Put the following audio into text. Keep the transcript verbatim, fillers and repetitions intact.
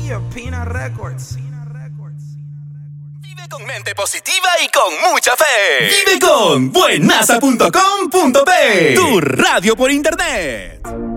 Yeah, Pina Records. Vive con mente positiva y con mucha fe. Vive con buenasa punto com punto pe, tu radio por internet.